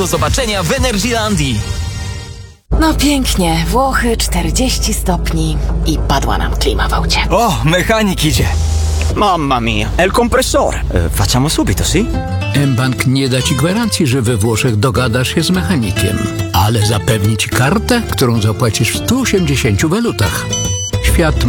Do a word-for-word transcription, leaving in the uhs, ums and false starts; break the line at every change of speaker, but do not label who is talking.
Do zobaczenia w Energylandii.
No pięknie, Włochy, czterdzieści stopni i padła nam klima w aucie.
O, mechanik idzie.
Mamma mia, è il compressore.
E, facciamo subito, sì?
mBank nie da ci gwarancji, że we Włoszech dogadasz się z mechanikiem, ale zapewni ci kartę, którą zapłacisz w stu osiemdziesięciu walutach. Świat